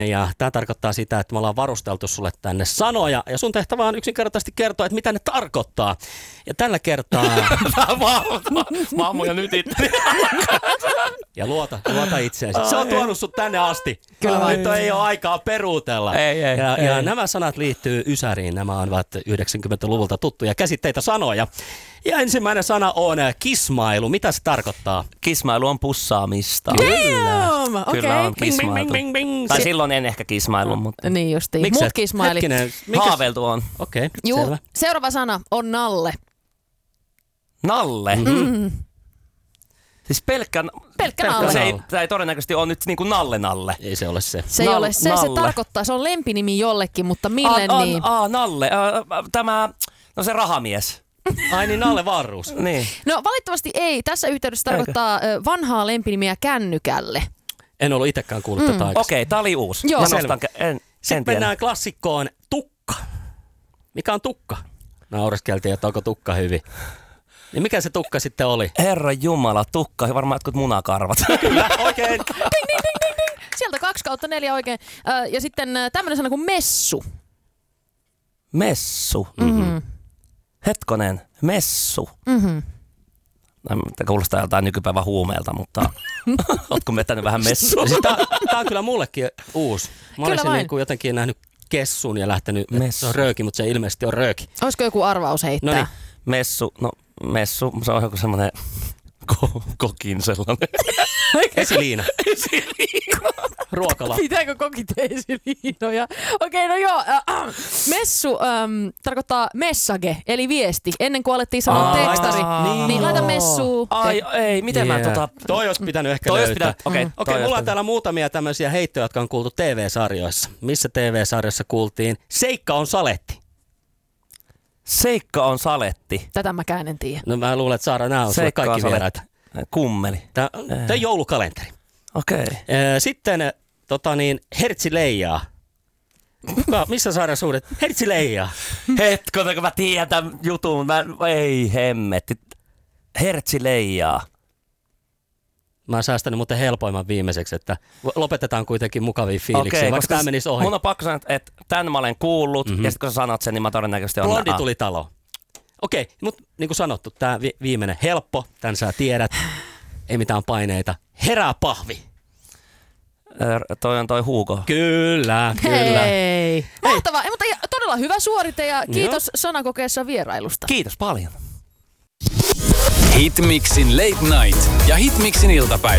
Ja tämä tarkoittaa sitä, että me ollaan varusteltu sulle tänne sanoja ja sun tehtävä on yksinkertaisesti kertoa, että mitä ne tarkoittaa. Ja tällä kertaa... Maamu ja nyt itse. Ja luota itseesi. Se on tuonut sut tänne asti. Kyllä Nyt ei ole aikaa peruutella. Ei. Ja nämä sanat liittyy Ysäriin. Nämä ovat 90-luvulta tuttuja käsitteitä sanoja. Ja ensimmäinen sana on kismailu. Mitä se tarkoittaa? Kismailu on pussaamista. Damn! Okei. Kyllä on Bing, kismailu. bing, bing, bing. Tai silloin en ehkä kismailu, mutta Niin justiin. Miksi Mut et? kismaili. Hetkinen. haaveiltu on. Okei, Juu, selvä. seuraava sana on nalle. Nalle. Siis pelkkä nalle. Se ei todennäköisesti ole nyt niinku nalle. Ei se ole se. Se ei ole se, se nalle. tarkoittaa, se on lempinimi jollekin, mutta mille niin? Nalle. No se rahamies. Ai niin, Nalle Varruus. Niin. No valitettavasti ei. Tässä yhteydessä tarkoittaa vanhaa lempinimiä kännykälle. En ollut itsekään kuullut tätä aikaisemmin. Okei, tää oli uusi. Joo. Sitten mennään klassikkoon tukka. Mikä on tukka? Naureskeltiin, että onko tukka hyvin. Niin mikä se tukka sitten oli? Herra Jumala, tukka. Varmaan jotkut munakarvat. Kyllä, oikein. Ding, ding, ding, ding, ding. Sieltä 2/4 oikein. Ja sitten tämmöinen sana kuin messu. Messu. Hetkonen, messu. Tämä kuulostaa jotain nykypäivän huumeelta, mutta ootko vetänyt vähän messua? Tämä on kyllä mullekin uusi. Mä olisin niin kuin jotenkin nähnyt kessun ja lähtenyt, että se on rööki, mutta se ilmeisesti on rööki. Olisiko joku arvaus heittää? Noniin. Messu, se on joku semmoinen kokin sellainen. Esiliina. Ruokala. Pitääkö kokit esiliinoja? Okei, no joo. Messu tarkoittaa message, eli viesti. Ennen kuin alettiin sanoa tekstari, niin laita messuu. Ai ei, miten mä Toi olisi pitänyt ehkä löytää. Okei, mulla on täällä muutamia tämmöisiä heittoja, jotka on kuultu TV-sarjoissa. Missä TV-sarjassa kuultiin? Seikka on saletti. Seikka on saletti. Tätä mäkään en tiedä. No mä luulen, että Saara, nämä on sulle kaikki vieraita. Kummeli. Tämä on joulukalenteri. Okei. Sitten hertsi leijaa. Missä sarjassa uudet? Hertsi leijaa. Hetkonen, kun mä tiedän tämän jutun. Ei hemmetti. Hertsi leijaa. Mä oon säästänyt muuten helpoimman viimeiseksi, että lopetetaan kuitenkin mukavia fiiliksiä, Okei, vaikka tämä menisi ohi. Mun on pakko sanoa, että tämän mä olen kuullut, ja sitten kun sä sanot sen, niin mä todennäköisesti olen... Blondi tuli taloon. Okei, mutta niin kuin sanottu, tämä viimeinen helppo, tämän sä tiedät, ei mitään paineita. Herää pahvi. Toi on toi Hugo. Kyllä. Hei. Mahtavaa, mutta todella hyvä suorite ja kiitos sanakokeessa vierailusta. Kiitos paljon. Hitmixin Late Night ja Hitmixin iltapäivä.